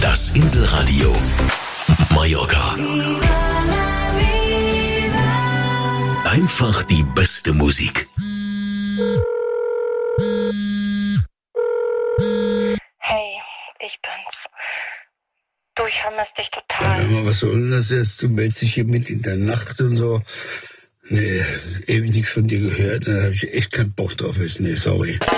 Das Inselradio Mallorca. Einfach die beste Musik. Hey, ich bin's. Du, ich vermisse dich total. Ja, was soll denn das jetzt? Du meldest dich hier mit in der Nacht und so. Nee, ewig nichts von dir gehört. Da habe ich echt keinen Bock drauf. Nee, sorry.